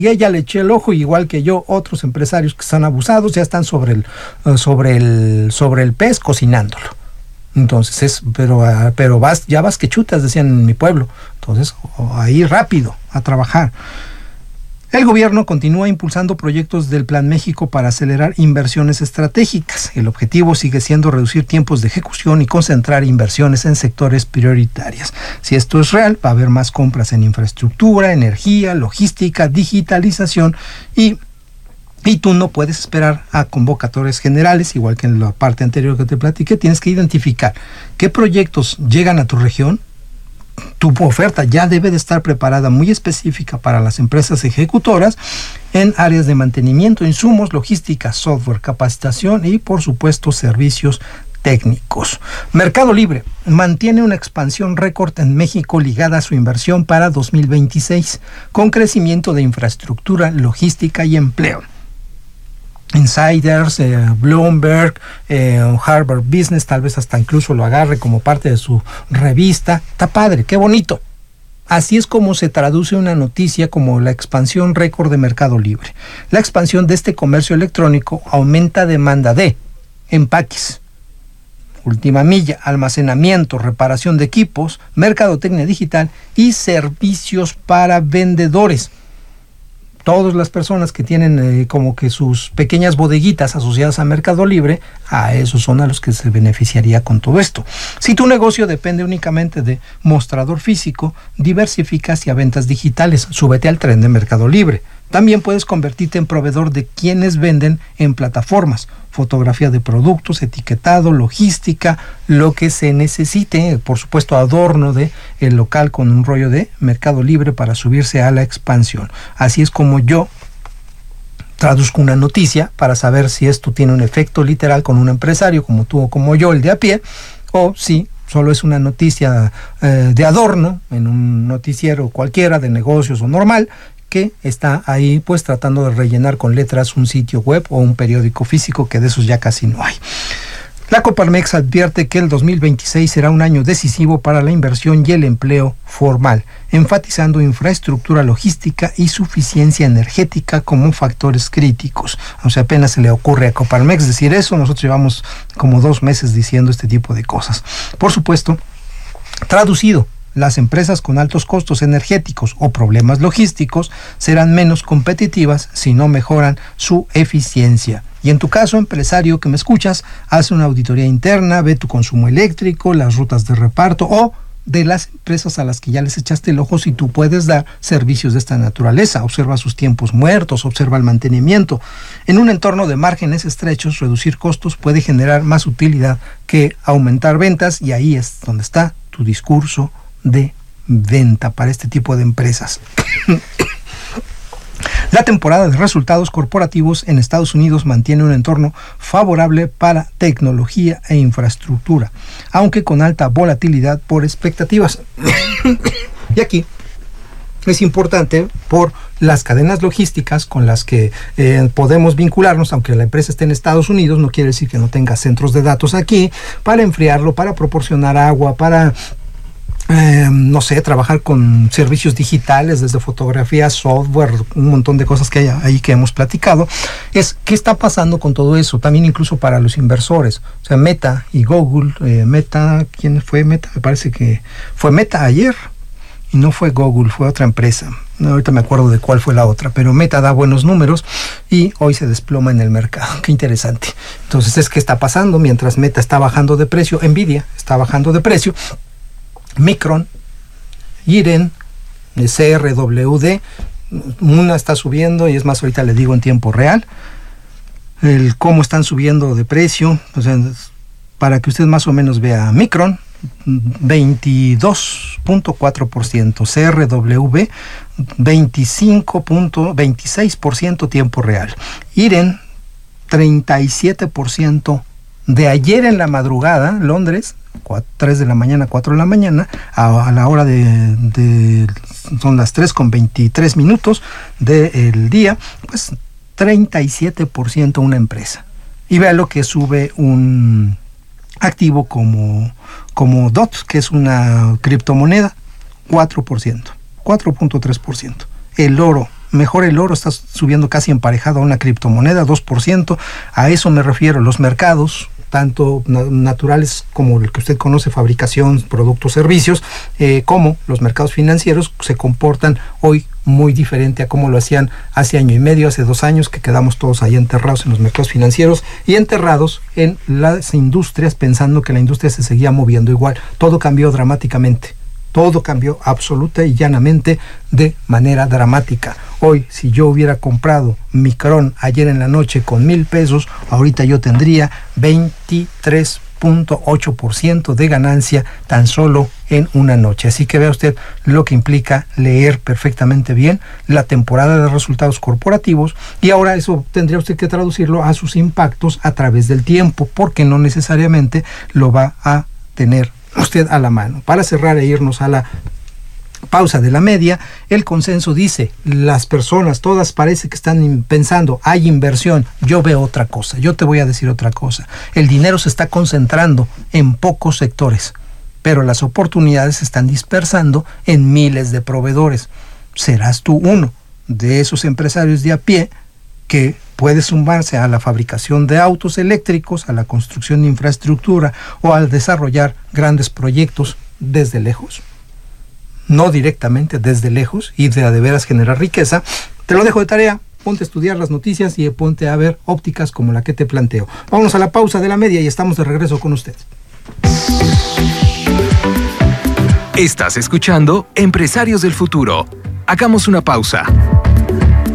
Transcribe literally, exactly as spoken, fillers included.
ya le eché el ojo, igual que yo, otros empresarios que están abusados ya están sobre el, uh, sobre el, sobre el pez cocinándolo. Entonces es, pero, uh, pero vas, ya vas que chutas, decían en mi pueblo. Entonces, oh, ahí rápido, a trabajar. El gobierno continúa impulsando proyectos del Plan México para acelerar inversiones estratégicas. El objetivo sigue siendo reducir tiempos de ejecución y concentrar inversiones en sectores prioritarios. Si esto es real, va a haber más compras en infraestructura, energía, logística, digitalización y, y tú no puedes esperar a convocatorias generales, igual que en la parte anterior que te platiqué. Tienes que identificar qué proyectos llegan a tu región. Tu oferta ya debe de estar preparada muy específica para las empresas ejecutoras en áreas de mantenimiento, insumos, logística, software, capacitación y, por supuesto, servicios técnicos. Mercado Libre mantiene una expansión récord en México ligada a su inversión para dos mil veintiséis, con crecimiento de infraestructura, logística y empleo. Insiders, eh, Bloomberg, eh, Harvard Business, tal vez hasta incluso lo agarre como parte de su revista. Está padre, qué bonito. Así es como se traduce una noticia como la expansión récord de Mercado Libre. La expansión de este comercio electrónico aumenta demanda de empaques, última milla, almacenamiento, reparación de equipos, mercadotecnia digital y servicios para vendedores. Todas las personas que tienen eh, como que sus pequeñas bodeguitas asociadas a Mercado Libre, a esos son a los que se beneficiaría con todo esto. Si tu negocio depende únicamente de mostrador físico, diversifica hacia ventas digitales, súbete al tren de Mercado Libre. También puedes convertirte en proveedor de quienes venden en plataformas, fotografía de productos, etiquetado, logística, lo que se necesite, por supuesto adorno de el local con un rollo de Mercado Libre para subirse a la expansión. Así es como yo traduzco una noticia para saber si esto tiene un efecto literal con un empresario como tú o como yo, el de a pie, o si solo es una noticia eh, de adorno en un noticiero cualquiera de negocios o normal, que está ahí pues tratando de rellenar con letras un sitio web o un periódico físico, que de esos ya casi no hay. La Coparmex advierte que el dos mil veintiséis será un año decisivo para la inversión y el empleo formal, enfatizando infraestructura logística y suficiencia energética como factores críticos. O sea, apenas se le ocurre a Coparmex decir eso, nosotros llevamos como dos meses diciendo este tipo de cosas. Por supuesto, traducido, las empresas con altos costos energéticos o problemas logísticos serán menos competitivas si no mejoran su eficiencia. Y en tu caso, empresario que me escuchas, haz una auditoría interna, ve tu consumo eléctrico, las rutas de reparto o de las empresas a las que ya les echaste el ojo si tú puedes dar servicios de esta naturaleza. Observa sus tiempos muertos, observa el mantenimiento. En un entorno de márgenes estrechos, reducir costos puede generar más utilidad que aumentar ventas, y ahí es donde está tu discurso de venta para este tipo de empresas. La temporada de resultados corporativos en Estados Unidos mantiene un entorno favorable para tecnología e infraestructura, aunque con alta volatilidad por expectativas. Y aquí es importante por las cadenas logísticas con las que eh, podemos vincularnos, aunque la empresa esté en Estados Unidos, no quiere decir que no tenga centros de datos aquí, para enfriarlo, para proporcionar agua, para Eh, no sé, trabajar con servicios digitales, desde fotografía, software, un montón de cosas que hay ahí que hemos platicado. Es qué está pasando con todo eso, también incluso para los inversores. O sea, Meta y Google, eh, Meta, ¿quién fue Meta? Me parece que fue Meta ayer, y no fue Google, fue otra empresa. No, ahorita me acuerdo de cuál fue la otra, pero Meta da buenos números y hoy se desploma en el mercado. Qué interesante. Entonces, es que está pasando mientras Meta está bajando de precio, Nvidia está bajando de precio, Micron, Iren, C R W D, una está subiendo, y es más, ahorita le digo en tiempo real el cómo están subiendo de precio. O sea, para que usted más o menos vea, Micron veintidós punto cuatro por ciento, C R W veinticinco punto veintiséis por ciento tiempo real, Iren treinta y siete por ciento de ayer en la madrugada, Londres, tres de la mañana, cuatro de la mañana, a, a la hora de, de, son las tres con veintitrés minutos del día, pues treinta y siete por ciento una empresa. Y vea lo que sube un activo como, como D O T, que es una criptomoneda, cuatro por ciento, cuatro punto tres por ciento. El oro mejor el oro está subiendo casi emparejado a una criptomoneda, dos por ciento. A eso me refiero. Los mercados, tanto naturales como el que usted conoce, fabricación, productos, servicios, eh, como los mercados financieros, se comportan hoy muy diferente a como lo hacían hace año y medio, hace dos años, que quedamos todos ahí enterrados en los mercados financieros y enterrados en las industrias, pensando que la industria se seguía moviendo igual. Todo cambió dramáticamente. Todo cambió absoluta y llanamente de manera dramática. Hoy, si yo hubiera comprado Micron ayer en la noche con mil pesos, ahorita yo tendría veintitrés punto ocho por ciento de ganancia tan solo en una noche. Así que vea usted lo que implica leer perfectamente bien la temporada de resultados corporativos, y ahora eso tendría usted que traducirlo a sus impactos a través del tiempo, porque no necesariamente lo va a tener usted a la mano. Para cerrar e irnos a la pausa de la media, el consenso dice, las personas todas parece que están pensando, hay inversión. Yo veo otra cosa, yo te voy a decir otra cosa. El dinero se está concentrando en pocos sectores, pero las oportunidades se están dispersando en miles de proveedores. ¿Serás tú uno de esos empresarios de a pie que puede sumarse a la fabricación de autos eléctricos, a la construcción de infraestructura o al desarrollar grandes proyectos desde lejos? No directamente, desde lejos, y de a de veras generar riqueza. Te lo dejo de tarea, ponte a estudiar las noticias y ponte a ver ópticas como la que te planteo. Vámonos a la pausa de la media y estamos de regreso con usted. Estás escuchando Empresarios del Futuro. Hagamos una pausa.